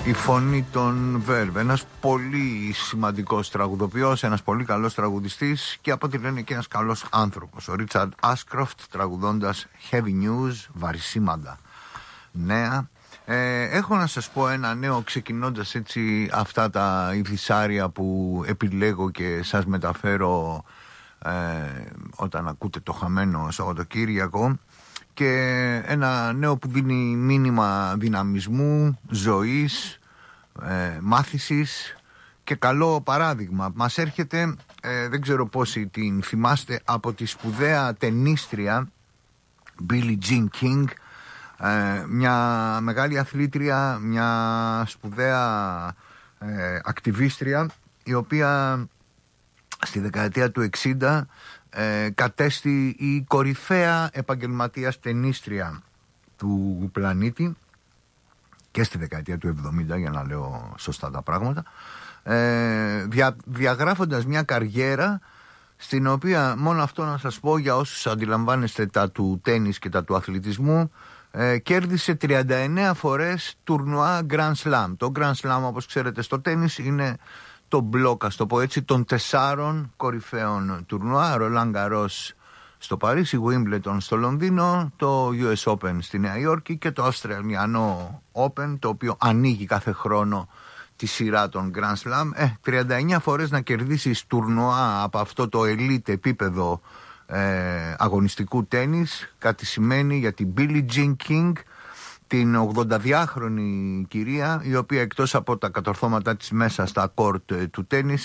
Η φωνή των Verve, ένας πολύ σημαντικός τραγουδοποιός, ένας πολύ καλός τραγουδιστής και από ό,τι λένε και ένας καλός άνθρωπος. Ο Ρίτσαρντ Άσκροφτ τραγουδώντας Heavy News, βαρισίμαντα νέα. Έχω να σας πω ένα νέο, ξεκινώντας έτσι αυτά τα ηθισάρια που επιλέγω και σας μεταφέρω όταν ακούτε το χαμένο Σαββατοκύριακο. Και ένα νέο που δίνει μήνυμα δυναμισμού, ζωής, μάθησης και καλό παράδειγμα. Μας έρχεται, δεν ξέρω πόσοι την θυμάστε, από τη σπουδαία τενίστρια Billie Jean King, μια μεγάλη αθλήτρια, μια σπουδαία ακτιβίστρια, η οποία στη δεκαετία του 60 κατέστη η κορυφαία επαγγελματίας τενίστρια του πλανήτη και στη δεκαετία του 70, για να λέω σωστά τα πράγματα, διαγράφοντας μια καριέρα στην οποία, μόνο αυτό να σας πω για όσους αντιλαμβάνεστε τα του τένις και τα του αθλητισμού, κέρδισε 39 φορές τουρνουά Grand Slam. Το Grand Slam, όπως ξέρετε, στο τένις είναι το μπλοκ, ας το πω έτσι, των 4 κορυφαίων τουρνουά. Roland Garros στο Παρίσι, Wimbledon στο Λονδίνο, το US Open στη Νέα Υόρκη και το Αυστραλιανό Open, το οποίο ανοίγει κάθε χρόνο τη σειρά των Grand Slam. 39 φορές να κερδίσεις τουρνουά από αυτό το elite επίπεδο αγωνιστικού τένις, κάτι σημαίνει για την Billie Jean King, την 82χρονη κυρία, η οποία εκτός από τα κατορθώματά της μέσα στα κόρτ του τένις,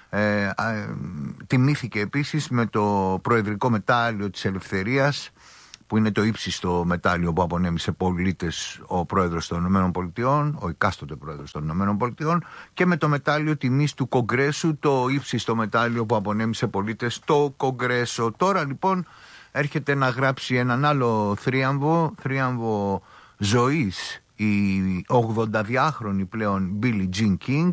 τιμήθηκε επίσης με το προεδρικό μετάλλιο της Ελευθερίας, που είναι το ύψιστο μετάλλιο που απονέμησε πολίτες ο πρόεδρος των ΗΠΑ, ο εκάστοτε πρόεδρος των ΗΠΑ, και με το μετάλλιο τιμής του Κογκρέσου, το ύψιστο μετάλλιο που απονέμησε πολίτες το Κογκρέσο. Τώρα λοιπόν έρχεται να γράψει έναν άλλο θρίαμβο ζωής, η 82χρονη πλέον Billie Jean King.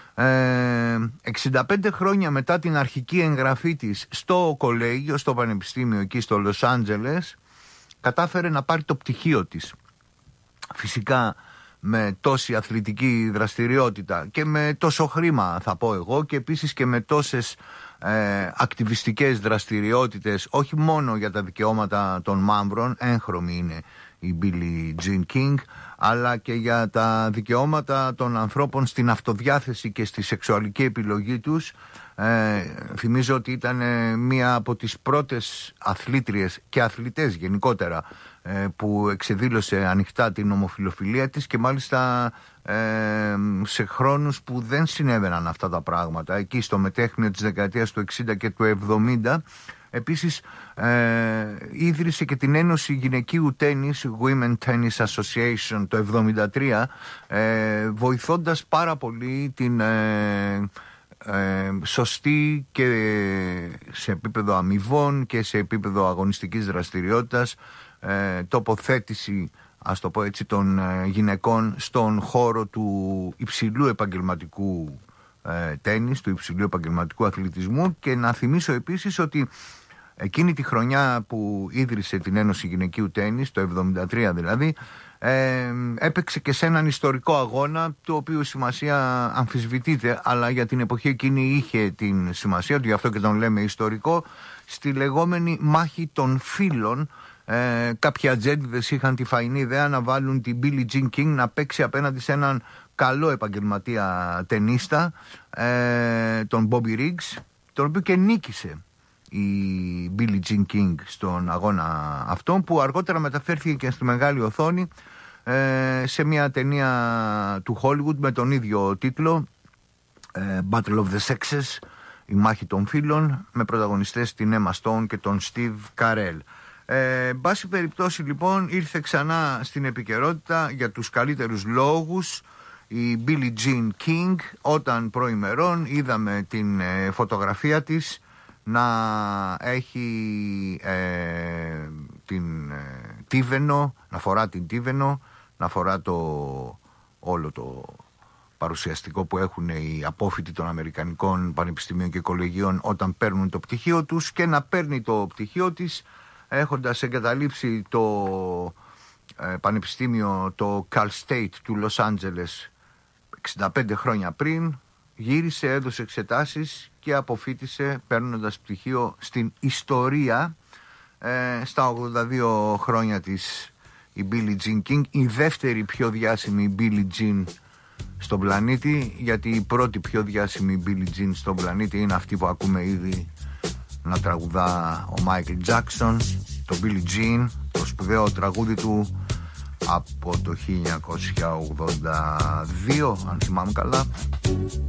65 χρόνια μετά την αρχική εγγραφή της στο κολέγιο, στο πανεπιστήμιο εκεί στο Λος Άντζελες, κατάφερε να πάρει το πτυχίο της. Φυσικά με τόση αθλητική δραστηριότητα και με τόσο χρήμα, θα πω εγώ, και επίσης και με τόσες ακτιβιστικές δραστηριότητες, όχι μόνο για τα δικαιώματα των μαύρων, έγχρωμη είναι η Billie Jean King, αλλά και για τα δικαιώματα των ανθρώπων στην αυτοδιάθεση και στη σεξουαλική επιλογή τους. Θυμίζω ότι ήταν μία από τις πρώτες αθλήτριες και αθλητές γενικότερα που εξεδήλωσε ανοιχτά την ομοφιλοφιλία της, και μάλιστα σε χρόνους που δεν συνέβαιναν αυτά τα πράγματα, εκεί στο μετέχνιο της δεκαετίας του 60 και του 70. Επίσης ίδρυσε και την Ένωση Γυναικείου Τένις, Women Tennis Association, το 1973, βοηθώντας πάρα πολύ την σωστή και σε επίπεδο αμοιβών και σε επίπεδο αγωνιστικής δραστηριότητας τοποθέτηση, ας το πω έτσι, των γυναικών στον χώρο του υψηλού επαγγελματικού τένις, του υψηλού επαγγελματικού αθλητισμού. Και να θυμίσω επίσης ότι εκείνη τη χρονιά που ίδρυσε την Ένωση Γυναικείου Τένις, το 1973 δηλαδή, έπαιξε και σε έναν ιστορικό αγώνα, το οποίο σημασία αμφισβητείται, αλλά για την εποχή εκείνη είχε την σημασία του, γι' αυτό και τον λέμε ιστορικό, στη λεγόμενη μάχη των φύλων. Κάποιοι ατζέντιδες είχαν τη φαϊνή ιδέα να βάλουν την Billie Jean King να παίξει απέναντι σε έναν καλό επαγγελματία τενίστα, τον Bobby Riggs, τον οποίο και νίκησε η Billie Jean King στον αγώνα αυτόν, που αργότερα μεταφέρθηκε και στη μεγάλη οθόνη σε μια ταινία του Hollywood με τον ίδιο τίτλο, Battle of the Sexes, η μάχη των φύλων, με πρωταγωνιστές την Emma Stone και τον Steve Carell. Εν πάση περιπτώσει λοιπόν ήρθε ξανά στην επικαιρότητα για τους καλύτερους λόγους η Billie Jean King, όταν προημερών είδαμε την φωτογραφία της να έχει την τίβενο, να φορά την τίβενο, να φορά όλο το παρουσιαστικό που έχουν οι απόφοιτοι των Αμερικανικών πανεπιστημίων και κολεγίων όταν παίρνουν το πτυχίο τους, και να παίρνει το πτυχίο της έχοντας εγκαταλείψει το πανεπιστήμιο, το Cal State του Λος Άντζελες, 65 χρόνια πριν γύρισε, έδωσε εξετάσεις και αποφοίτησε παίρνοντας πτυχίο στην ιστορία. Στα 82 χρόνια της η Billie Jean King, η δεύτερη πιο διάσημη Billie Jean στον πλανήτη, γιατί η πρώτη πιο διάσημη Billie Jean στον πλανήτη είναι αυτή που ακούμε ήδη να τραγουδά ο Michael Jackson, το Billie Jean, το σπουδαίο τραγούδι του από το 1982, αν θυμάμαι καλά.